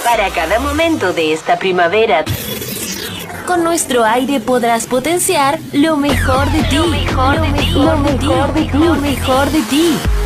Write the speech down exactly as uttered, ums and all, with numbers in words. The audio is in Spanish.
Para cada momento de esta primavera, con nuestro aire podrás potenciar lo mejor de ti. Lo mejor de ti. Lo mejor de ti. Lo mejor de ti.